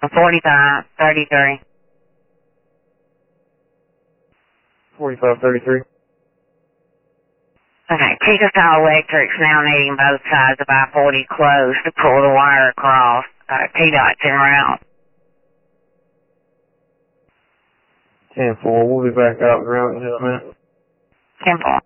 4533. 4533. Okay, Chickasaw Electric's now needing both sides of I-40 closed to pull the wire across. T-Dot's en route. 10-4, we'll be back out and route in just a minute. 10-4.